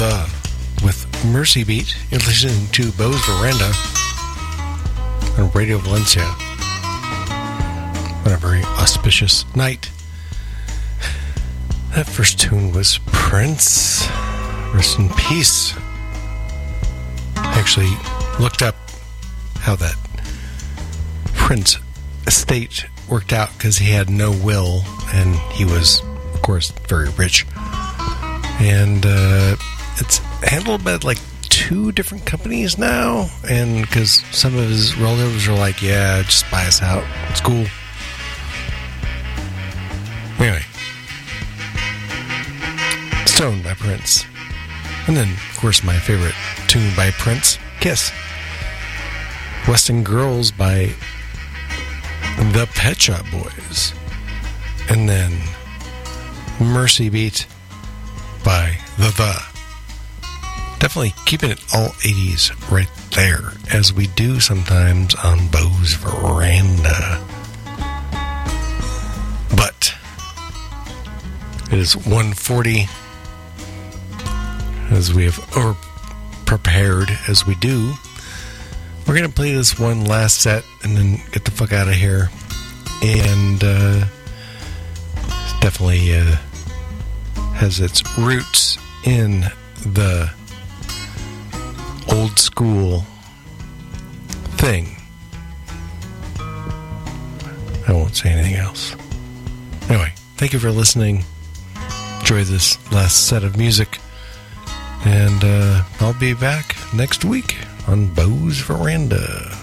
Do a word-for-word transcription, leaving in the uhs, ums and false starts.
The with Mercy Beat. You're listening to Beau's Veranda on Radio Valencia on a very auspicious night. That first tune was Prince. Rest in peace. I actually looked up how that Prince estate worked out because he had no will and he was, of course, very rich. And uh, it's handled by like two different companies now, and because some of his relatives are like, yeah, just buy us out, it's cool. Anyway, Stone by Prince. And then, of course, my favorite tune by Prince, Kiss. Western Girls by the Pet Shop Boys. And then Mercy Beat by The The. Definitely keeping it all eighties right there, as we do sometimes on Beau's Veranda. But it is one forty, as we have over prepared as we do. We're going to play this one last set and then get the fuck out of here. And uh, it's definitely uh, has its roots in the old school thing. I won't say anything else. Anyway, thank you for listening. Enjoy this last set of music. And uh, I'll be back next week on Beau's Veranda.